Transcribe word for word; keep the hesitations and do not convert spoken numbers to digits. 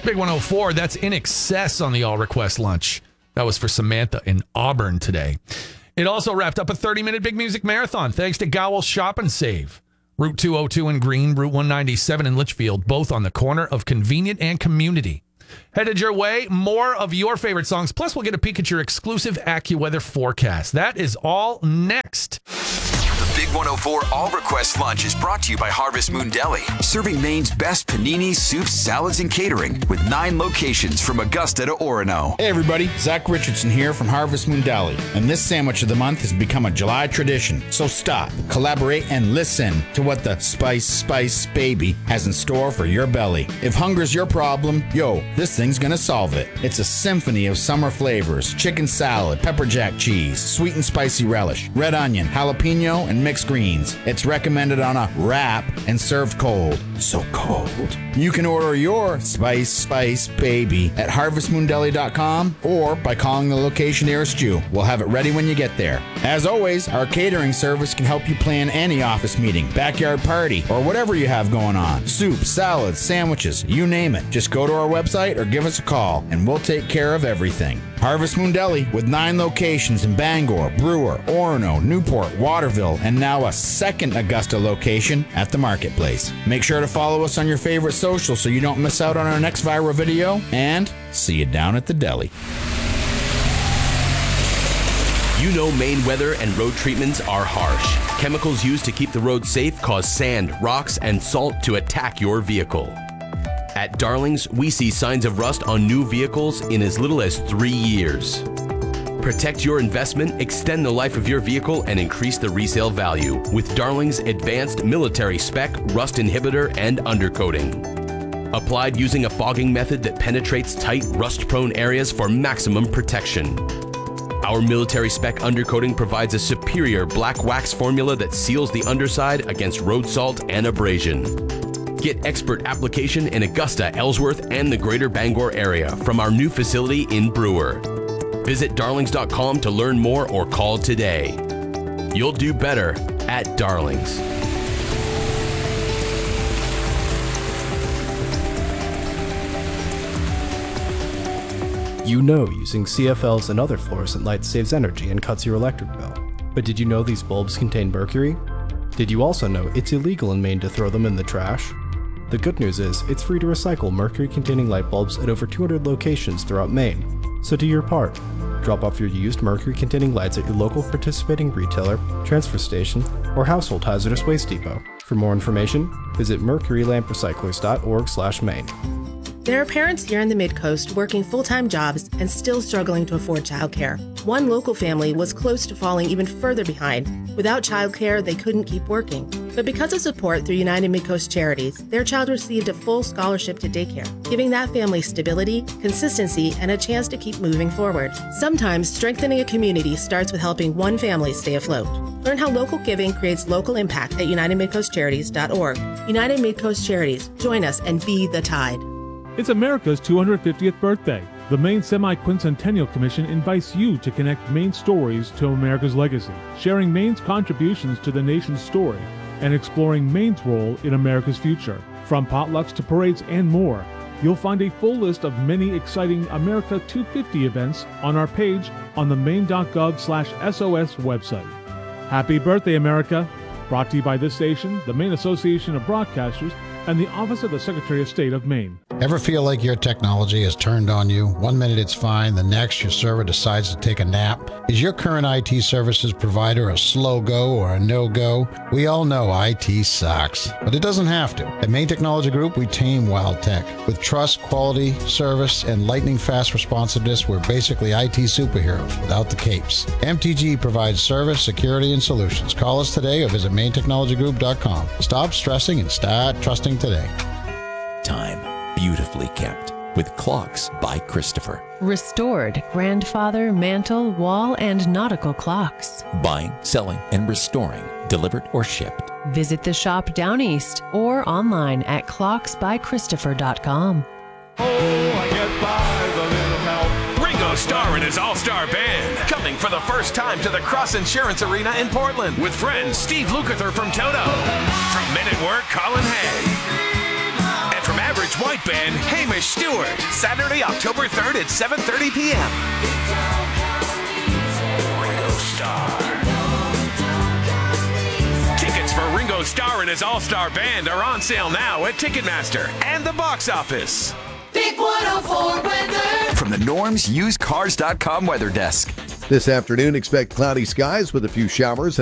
Big one oh four, that's In Excess on the All Request Lunch. That was for Samantha in Auburn today. It also wrapped up a thirty-minute Big Music Marathon thanks to Gowell Shop and Save. Route two oh two in Green, Route one ninety-seven in Litchfield, both on the corner of Convenient and Community. Headed your way, more of your favorite songs. Plus, we'll get a peek at your exclusive AccuWeather forecast. That is all next. Big one oh four All Request Lunch is brought to you by Harvest Moon Deli, serving Maine's best paninis, soups, salads, and catering with nine locations from Augusta to Orono. Hey everybody, Zach Richardson here from Harvest Moon Deli, and this sandwich of the month has become a July tradition. So stop, collaborate, and listen to what the Spice Spice Baby has in store for your belly. If hunger's your problem, yo, this thing's gonna solve it. It's a symphony of summer flavors: chicken salad, pepper jack cheese, sweet and spicy relish, red onion, jalapeno, and mixed greens. It's recommended on a wrap and served cold. So cold. You can order your Spice Spice Baby at harvest moon deli dot com or by calling the location nearest you. We'll have it ready when you get there. As always, our catering service can help you plan any office meeting, backyard party, or whatever you have going on. Soup, salads, sandwiches, you name it. Just go to our website or give us a call and we'll take care of everything. Harvest Moon Deli with nine locations in Bangor, Brewer, Orono, Newport, Waterville, and now a second Augusta location at the Marketplace. Make sure to follow us on your favorite social so you don't miss out on our next viral video, and see you down at the deli. You know Maine weather and road treatments are harsh. Chemicals used to keep the road safe cause sand, rocks, and salt to attack your vehicle. At Darlings, we see signs of rust on new vehicles in as little as three years. Protect your investment, extend the life of your vehicle, and increase the resale value with Darlings Advanced Military Spec Rust Inhibitor and Undercoating. Applied using a fogging method that penetrates tight, rust-prone areas for maximum protection. Our military spec undercoating provides a superior black wax formula that seals the underside against road salt and abrasion. Get expert application in Augusta, Ellsworth, and the greater Bangor area from our new facility in Brewer. Visit darlings dot com to learn more or call today. You'll do better at Darlings. You know using C F Ls and other fluorescent lights saves energy and cuts your electric bill. But did you know these bulbs contain mercury? Did you also know it's illegal in Maine to throw them in the trash? The good news is, it's free to recycle mercury-containing light bulbs at over two hundred locations throughout Maine. So do your part. Drop off your used mercury-containing lights at your local participating retailer, transfer station, or household hazardous waste depot. For more information, visit mercury lamp recyclers dot org slash Maine. There are parents here in the Mid-Coast working full-time jobs and still struggling to afford childcare. One local family was close to falling even further behind. Without childcare, they couldn't keep working. But because of support through United Mid-Coast Charities, their child received a full scholarship to daycare, giving that family stability, consistency, and a chance to keep moving forward. Sometimes strengthening a community starts with helping one family stay afloat. Learn how local giving creates local impact at united mid coast charities dot org. United Mid-Coast Charities. Join us and be the tide. It's America's two hundred fiftieth birthday. The Maine Semi-Quincentennial Commission invites you to connect Maine stories to America's legacy, sharing Maine's contributions to the nation's story, and exploring Maine's role in America's future. From potlucks to parades and more, you'll find a full list of many exciting America two fifty events on our page on the maine dot gov slash S O S website. Happy birthday, America! Brought to you by this station, the Maine Association of Broadcasters, and the Office of the Secretary of State of Maine. Ever feel like your technology has turned on you? One minute it's fine, the next your server decides to take a nap. Is your current I T services provider a slow go or a no-go? We all know I T sucks, but it doesn't have to. At Maine Technology Group, we team Wild Tech. With trust, quality, service, and lightning-fast responsiveness, we're basically I T superheroes without the capes. M T G provides service, security, and solutions. Call us today or visit maine technology group dot com. Stop stressing and start trusting today. Time beautifully kept with Clocks by Christopher. Restored grandfather, mantle, wall, and nautical clocks. Buying, selling, and restoring, delivered or shipped. Visit the shop down east or online at clocks by christopher dot com. Oh, I get by the little help. Ringo Starr and his all-star band coming for the first time to the Cross Insurance Arena in Portland with friends Steve Lukather from Toto, from Men at Work, Colin Hay, and from Average White Band, Hamish Stewart. Saturday, October third at seven thirty p.m. Ringo Starr. Tickets for Ringo Starr and his all-star band are on sale now at Ticketmaster and the box office. Big one oh four weather. From the Norm's Used Cars dot com weather desk. This afternoon, expect cloudy skies with a few showers.